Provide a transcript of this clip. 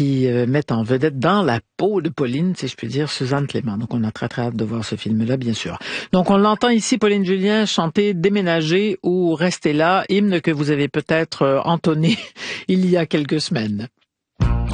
qui met en vedette dans la peau de Pauline, si je puis dire, Suzanne Clément. Donc on a très très hâte de voir ce film-là, bien sûr. Donc on l'entend ici, Pauline Julien, chanter Déménager ou Rester là, hymne que vous avez peut-être entonné il y a quelques semaines.